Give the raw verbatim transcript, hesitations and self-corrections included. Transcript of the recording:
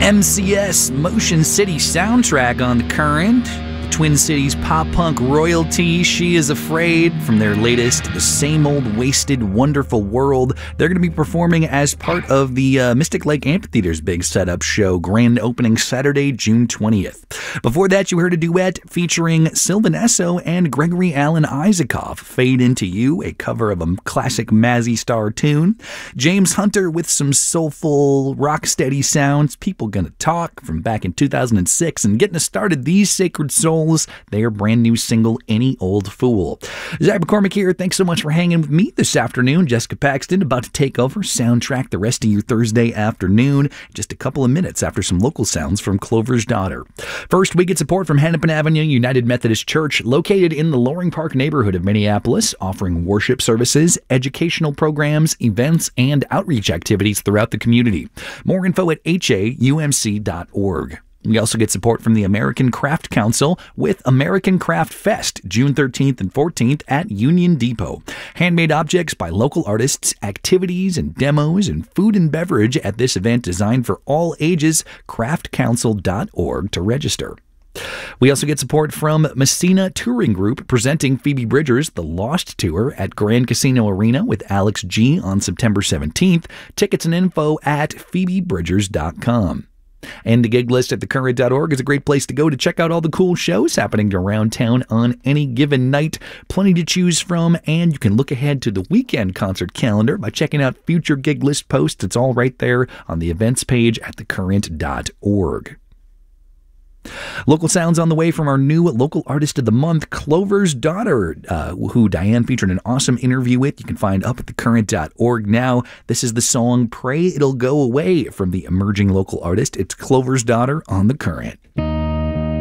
M C S Motion City soundtrack on the Current. Twin Cities pop-punk royalty, She Is Afraid, from their latest The Same Old Wasted Wonderful World. They're going to be performing as part of the uh, Mystic Lake Amphitheater's big setup show, grand opening Saturday, June twentieth. Before that, you heard a duet featuring Sylvan Esso and Gregory Alan Isaacoff, Fade Into You, a cover of a classic Mazzy Star tune. James Hunter with some soulful, rock-steady sounds, People Gonna Talk, from back in two thousand six, and getting us started, These Sacred Souls, their brand new single, Any Old Fool. Zach McCormick here. Thanks so much for hanging with me this afternoon. Jessica Paxton about to take over, soundtrack the rest of your Thursday afternoon, just a couple of minutes after some local sounds from Clover's Daughter. First, we get support from Hennepin Avenue United Methodist Church, located in the Loring Park neighborhood of Minneapolis, offering worship services, educational programs, events, and outreach activities throughout the community. More info at H A U M C dot org. We also get support from the American Craft Council with American Craft Fest, June thirteenth and fourteenth at Union Depot. Handmade objects by local artists, activities and demos, and food and beverage at this event designed for all ages. craft council dot org to register. We also get support from Messina Touring Group, presenting Phoebe Bridgers' The Lost Tour at Grand Casino Arena with Alex G on September seventeenth. Tickets and info at phoebe bridgers dot com. And the gig list at the current dot org is a great place to go to check out all the cool shows happening around town on any given night. Plenty to choose from, and you can look ahead to the weekend concert calendar by checking out future gig list posts. It's all right there on the events page at the current dot org. Local sounds on the way from our new local artist of the month, Clover's Daughter, uh, who Diane featured an awesome interview with. You can find up at the current dot org now. This is the song Pray It'll Go Away from the emerging local artist. It's Clover's Daughter on the Current.